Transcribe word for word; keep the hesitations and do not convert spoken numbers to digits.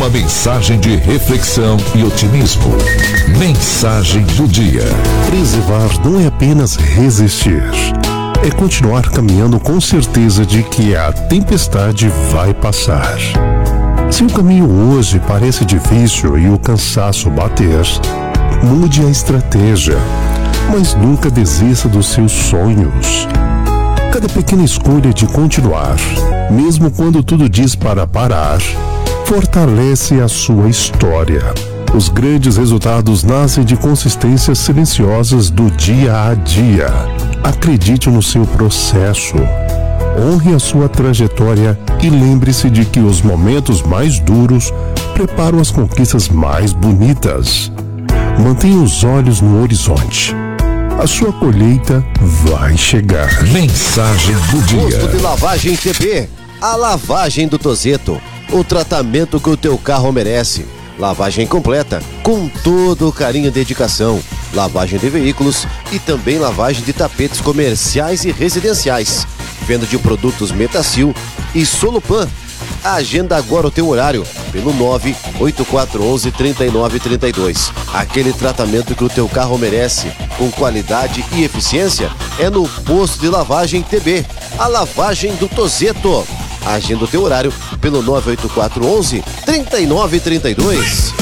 uma mensagem de reflexão e otimismo. Mensagem do dia. Preservar não é apenas resistir, é continuar caminhando com certeza de que a tempestade vai passar. Se o caminho hoje parece difícil e o cansaço bater, mude a estratégia, mas nunca desista dos seus sonhos. Cada pequena escolha de continuar, mesmo quando tudo diz para parar, fortalece a sua história. Os grandes resultados nascem de consistências silenciosas do dia a dia. Acredite no seu processo. Honre a sua trajetória e lembre-se de que os momentos mais duros preparam as conquistas mais bonitas. Mantenha os olhos no horizonte. A sua colheita vai chegar. Mensagem do dia. Posto de lavagem T B. A lavagem do Tozeto. O tratamento que o teu carro merece. Lavagem completa, com todo o carinho e dedicação. Lavagem de veículos e também lavagem de tapetes comerciais e residenciais. Venda de produtos Metacil e Solupan. Agenda agora o teu horário pelo nove oito quatro um um três nove três dois. Aquele tratamento que o teu carro merece, com qualidade e eficiência, é no Posto de Lavagem T B. A lavagem do Tozeto. Agenda o teu horário pelo nove oito quatro um um três nove três dois.